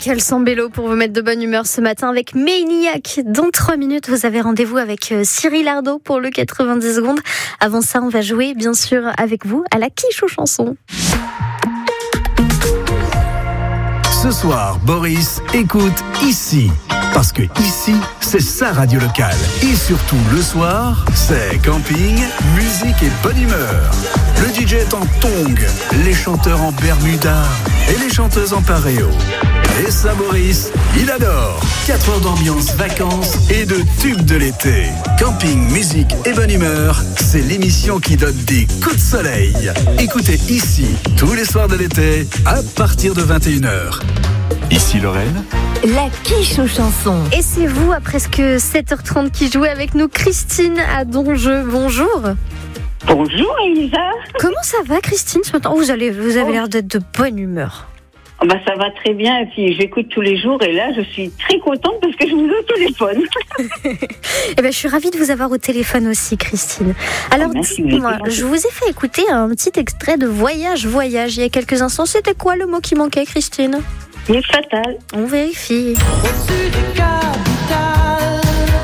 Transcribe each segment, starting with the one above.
Michael Sambello pour vous mettre de bonne humeur ce matin avec Maniac. Dans 3 minutes, vous avez rendez-vous avec Cyril Ardo pour le 90 secondes. Avant ça, on va jouer, bien sûr, avec vous à la quiche aux chansons. Ce soir, Boris écoute ici. Parce que ici, c'est sa radio locale. Et surtout, le soir, c'est camping, musique et bonne humeur. Le DJ est en tongs, les chanteurs en bermuda et les chanteuses en paréo. Et ça, Boris, il adore. 4 heures d'ambiance, vacances et de tubes de l'été. Camping, musique et bonne humeur, c'est l'émission qui donne des coups de soleil. Écoutez ici, tous les soirs de l'été, à partir de 21h. Ici Lorraine. La quiche aux chansons. Et c'est vous, à presque 7h30, qui jouez avec nous, Christine à Donjeu. Bonjour. Bonjour Elisa. Comment ça va, Christine, ce matin? Vous avez l'air d'être de bonne humeur. Ça va très bien et puis j'écoute tous les jours et là je suis très contente parce que je vous ai au téléphone. Je suis ravie de vous avoir au téléphone aussi, Christine. Alors dites-moi, je vous ai fait écouter un petit extrait de Voyage il y a quelques instants. C'était quoi le mot qui manquait, Christine? C'est fatal. On vérifie. Au-dessus du capital,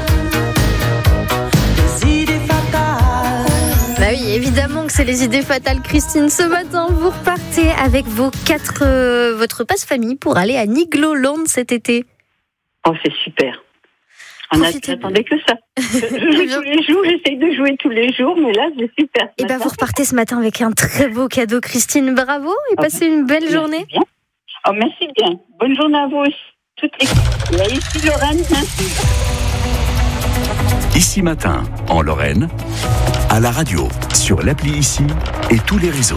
des idées fatales. Bah oui, évidemment que c'est les idées fatales, Christine. Ce matin, vous repartez avec votre passe-famille pour aller à Nigloland cet été. Oh, c'est super. On n'attendait que ça. Je joue tous les jours, j'essaye de jouer tous les jours, mais là, c'est super. Et vous repartez ce matin avec un très beau cadeau, Christine. Bravo et passez une belle journée. Bien. Oh, merci bien. Bonne journée à vous aussi. Toute l'équipe. Et ici, Lorraine, merci. Ici Matin, en Lorraine, à la radio, sur l'appli Ici et tous les réseaux.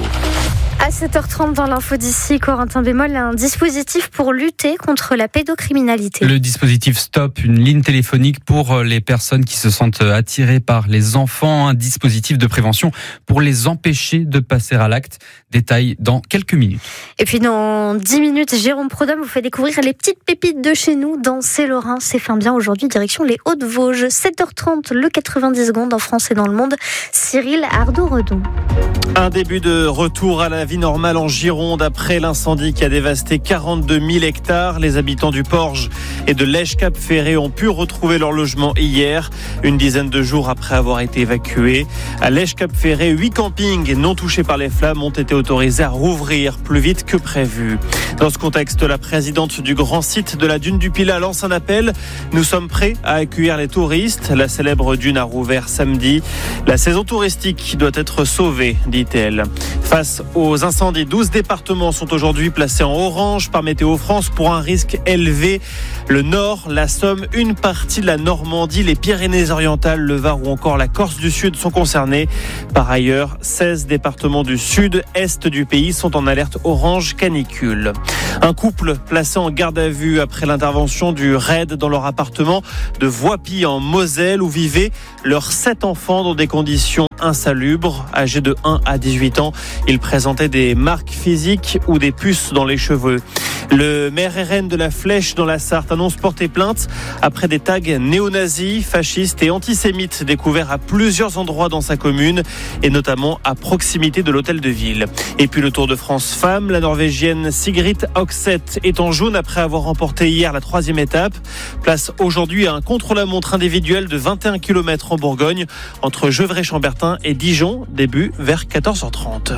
À 7h30 dans l'info d'ici, Corentin Bémol a un dispositif pour lutter contre la pédocriminalité. Le dispositif Stop, une ligne téléphonique pour les personnes qui se sentent attirées par les enfants, un dispositif de prévention pour les empêcher de passer à l'acte. Détail dans quelques minutes. Et puis dans 10 minutes, Jérôme Prodhomme vous fait découvrir les petites pépites de chez nous dans C'est-Lorrain. C'est fin bien aujourd'hui, direction les Hauts-de-Vosges. 7h30, le 90 secondes en France et dans le monde. Cyril Ardo-Redon. Un début de retour à la vie normale en Gironde après l'incendie qui a dévasté 42 000 hectares. Les habitants du Porge et de Lège-Cap-Ferré ont pu retrouver leur logement hier, une dizaine de jours après avoir été évacués. À Lège-Cap-Ferré, 8 campings non touchés par les flammes ont été autorisés à rouvrir plus vite que prévu. Dans ce contexte, la présidente du grand site de la dune du Pilat lance un appel. Nous sommes prêts à accueillir les touristes. La célèbre dune a rouvert samedi. La saison touristique doit être sauvée, dit-elle. Face aux incendies, 12 départements sont aujourd'hui placés en orange par Météo France pour un risque élevé. Le Nord, la Somme, une partie de la Normandie, les Pyrénées-Orientales, le Var ou encore la Corse du Sud sont concernés. Par ailleurs, 16 départements du sud-est du pays sont en alerte orange canicule. Un couple placé en garde à vue après l'intervention du RAID dans leur appartement de Voipy en Moselle où vivaient leurs 7 enfants dans des conditions insalubres. Âgés de 1 à 18 ans, ils présentaient des marques physiques ou des puces dans les cheveux. Le maire RN de la Flèche dans la Sarthe annonce porter plainte après des tags néo-nazis, fascistes et antisémites découverts à plusieurs endroits dans sa commune et notamment à proximité de l'hôtel de ville. Et puis le Tour de France femmes, la Norvégienne Sigrid Oxeth est en jaune après avoir remporté hier la 3e étape. Place aujourd'hui à un contre-la-montre individuel de 21 km en Bourgogne entre Gevrey-Chambertin et Dijon, début vers 14h30.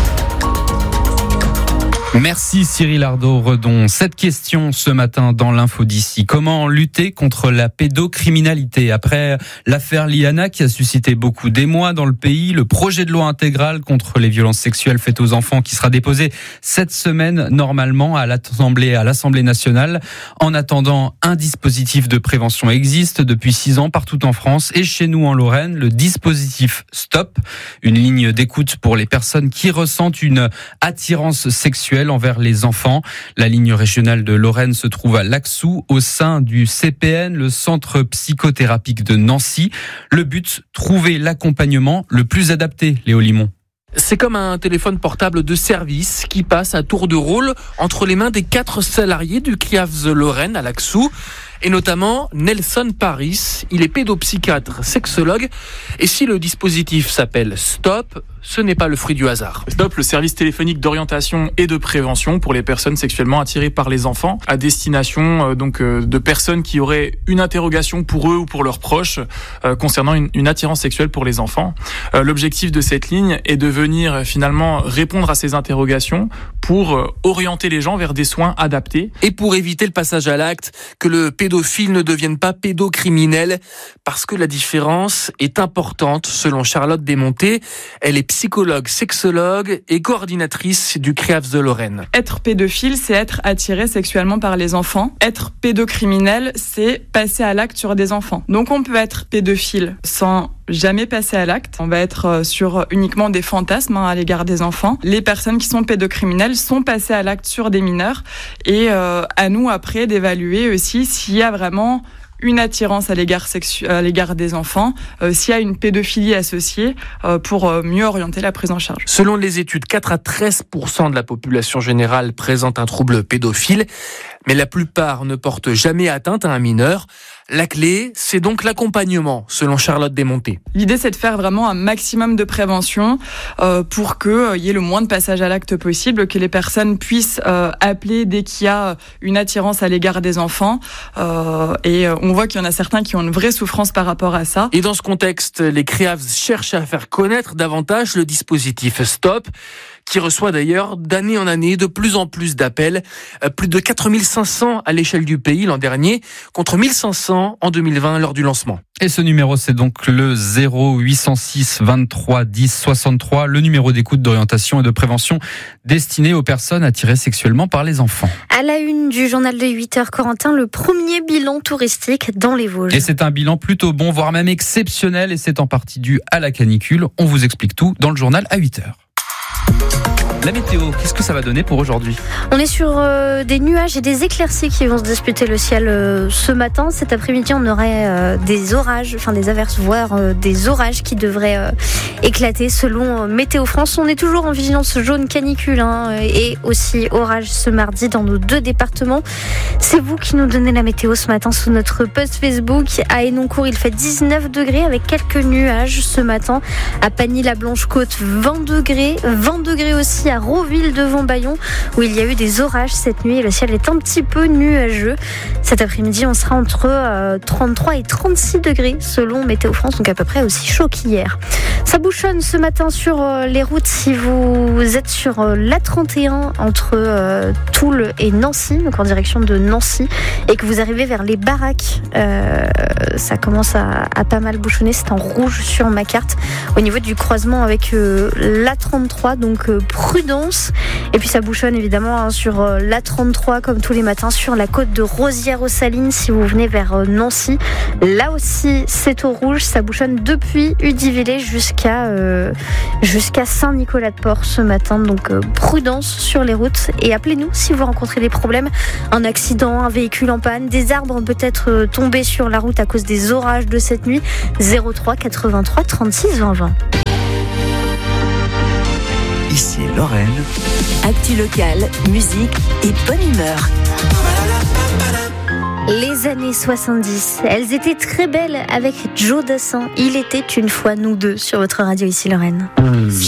Merci Cyril Ardo-Redon. Cette question ce matin dans l'info d'ici. Comment lutter contre la pédocriminalité? Après l'affaire Liana qui a suscité beaucoup d'émoi dans le pays, le projet de loi intégral contre les violences sexuelles faites aux enfants qui sera déposé cette semaine normalement à l'Assemblée nationale. En attendant, un dispositif de prévention existe depuis 6 ans partout en France et chez nous en Lorraine, le dispositif Stop, une ligne d'écoute pour les personnes qui ressentent une attirance sexuelle envers les enfants. La ligne régionale de Lorraine se trouve à Laxou, au sein du CPN, le centre psychothérapique de Nancy. Le but, trouver l'accompagnement le plus adapté, Léo Limon. C'est comme un téléphone portable de service qui passe à tour de rôle entre les mains des 4 salariés du CRIAFS Lorraine à Laxou. et notamment Nelson Paris. Il est pédopsychiatre, sexologue. Et si le dispositif s'appelle STOP, ce n'est pas le fruit du hasard. STOP, le service téléphonique d'orientation et de prévention pour les personnes sexuellement attirées par les enfants, à destination de personnes qui auraient une interrogation pour eux ou pour leurs proches concernant une attirance sexuelle pour les enfants. L'objectif de cette ligne est de venir finalement répondre à ces interrogations pour orienter les gens vers des soins adaptés. Et pour éviter le passage à l'acte, que le pédophile ne devienne pas pédocriminel, parce que la différence est importante selon Charlotte Desmontés. Elle est psychologue, sexologue et coordinatrice du CREAFS de Lorraine. Être pédophile, c'est être attiré sexuellement par les enfants. Être pédocriminel, c'est passer à l'acte sur des enfants. Donc on peut être pédophile sans jamais passer à l'acte. On va être sur uniquement des fantasmes à l'égard des enfants. Les personnes qui sont pédocriminelles sont passées à l'acte sur des mineurs. Et à nous après d'évaluer aussi s'il y a vraiment une attirance à l'égard des enfants, s'il y a une pédophilie associée, pour mieux orienter la prise en charge. Selon les études, 4 à 13% de la population générale présente un trouble pédophile, mais la plupart ne portent jamais atteinte à un mineur. La clé, c'est donc l'accompagnement, selon Charlotte Desmontés. L'idée, c'est de faire vraiment un maximum de prévention pour qu'il y ait le moins de passage à l'acte possible, que les personnes puissent appeler dès qu'il y a une attirance à l'égard des enfants. Et on voit qu'il y en a certains qui ont une vraie souffrance par rapport à ça. Et dans ce contexte, les CREAFS cherchent à faire connaître davantage le dispositif STOP, qui reçoit d'ailleurs d'année en année de plus en plus d'appels. Plus de 4500 à l'échelle du pays l'an dernier, contre 1500 en 2020 lors du lancement. Et ce numéro, c'est donc le 0806 23 10 63, le numéro d'écoute, d'orientation et de prévention destiné aux personnes attirées sexuellement par les enfants. À la une du journal de 8h, Corentin, le premier bilan touristique dans les Vosges. Et c'est un bilan plutôt bon, voire même exceptionnel, et c'est en partie dû à la canicule. On vous explique tout dans le journal à 8h. La météo, qu'est-ce que ça va donner pour aujourd'hui ? On est sur des nuages et des éclaircies qui vont se disputer le ciel ce matin. Cet après-midi, on aurait des orages, enfin des averses, voire des orages qui devraient éclater selon Météo France. On est toujours en vigilance jaune canicule et aussi orage ce mardi dans nos 2 départements. C'est vous qui nous donnez la météo ce matin sous notre post Facebook. À Henoncourt, il fait 19 degrés avec quelques nuages ce matin. À Pagny-la-Blanche-Côte, 20 degrés. 20 degrés aussi à Roville devant Bayon où il y a eu des orages cette nuit et le ciel est un petit peu nuageux. Cet après-midi, on sera entre 33 et 36 degrés selon Météo France, donc à peu près aussi chaud qu'hier. Ça bouchonne ce matin sur les routes si vous êtes sur l'A31 entre Toul et Nancy, donc en direction de Nancy, et que vous arrivez vers les Baraques. Ça commence à pas mal bouchonner, c'est en rouge sur ma carte au niveau du croisement avec l'A33, donc prudence. Et puis ça bouchonne évidemment sur l'A33 comme tous les matins sur la côte de Rosières-aux-Salines si vous venez vers Nancy. Là aussi c'est au rouge, ça bouchonne depuis Udivillers jusqu'à Saint-Nicolas-de-Port ce matin, donc prudence sur les routes et appelez-nous si vous rencontrez des problèmes, un accident, un véhicule en panne, des arbres peut-être tombés sur la route à cause des orages de cette nuit. 03 83 36 20 20. Ici Lorraine. Actu locale, musique et bonne humeur. Les années 70, elles étaient très belles avec Joe Dassin. Il était une fois nous deux sur votre radio ici Lorraine.